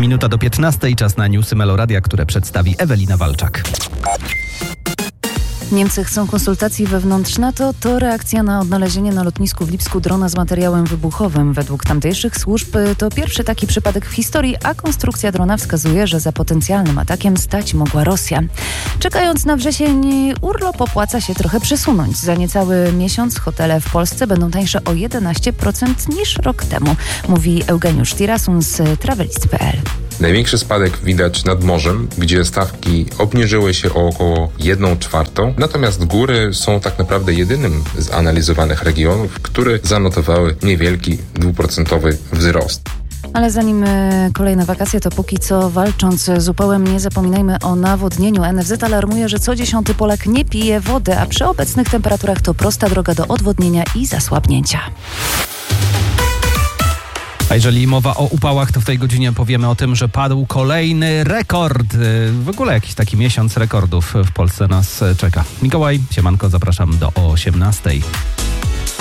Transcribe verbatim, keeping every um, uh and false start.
minuta do piętnastej. Czas na newsy Meloradia, które przedstawi Ewelina Walczak. Niemcy chcą konsultacji wewnątrz NATO. To reakcja na odnalezienie na lotnisku w Lipsku drona z materiałem wybuchowym. Według tamtejszych służb to pierwszy taki przypadek w historii, a konstrukcja drona wskazuje, że za potencjalnym atakiem stać mogła Rosja. Czekając na wrzesień, urlop opłaca się trochę przesunąć. Za niecały miesiąc hotele w Polsce będą tańsze o jedenaście procent niż rok temu, mówi Eugeniusz Tirasun z travelist kropka p l. Największy spadek widać nad morzem, gdzie stawki obniżyły się o około jedną czwartą, natomiast góry są tak naprawdę jedynym z analizowanych regionów, które zanotowały niewielki dwuprocentowy wzrost. Ale zanim kolejne wakacje, to póki co walcząc z upałem nie zapominajmy o nawodnieniu. N F Z alarmuje, że co dziesiąty Polak nie pije wody, a przy obecnych temperaturach to prosta droga do odwodnienia i zasłabnięcia. A jeżeli mowa o upałach, to w tej godzinie powiemy o tym, że padł kolejny rekord. W ogóle jakiś taki miesiąc rekordów w Polsce nas czeka. Mikołaj, siemanko, zapraszam do osiemnastej.